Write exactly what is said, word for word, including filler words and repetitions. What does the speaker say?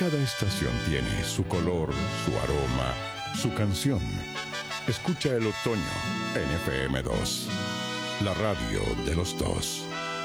Cada estación tiene su color, su aroma, su canción. Escucha el otoño en F M dos, la radio de los dos.